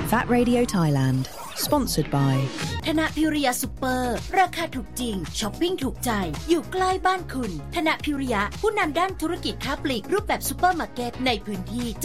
That Radio Thailand Sponsored by ธนพิริยะซุปเปอร์ราคาถูกจริงช้อปปิ้งถูกใจอยู่ใกล้บ้านคุณธนพิริยะผู้นำด้านธุรกิจค้าปลีกรูปแบบซุปเปอร์มาร์เก็ตในพื้นที่